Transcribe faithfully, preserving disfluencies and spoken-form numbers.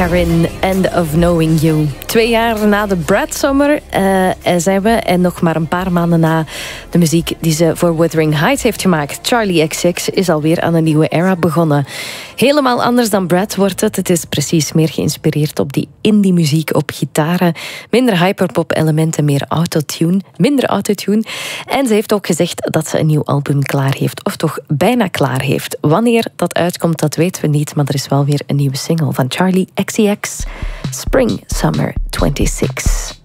Karin, End of Knowing You. Twee jaar na de Brad Summer uh, zijn we. En nog maar een paar maanden na de muziek die ze voor Wuthering Heights heeft gemaakt. Charli X C X is alweer aan een nieuwe era begonnen. Helemaal anders dan Brad wordt het. Het is precies meer geïnspireerd op die indie muziek, op gitaren. Minder hyperpop-elementen, meer autotune. Minder autotune. En ze heeft ook gezegd dat ze een nieuw album klaar heeft. Of toch bijna klaar heeft. Wanneer dat uitkomt, dat weten we niet. Maar er is wel weer een nieuwe single van Charli X C X. Spring Summer twenty-six.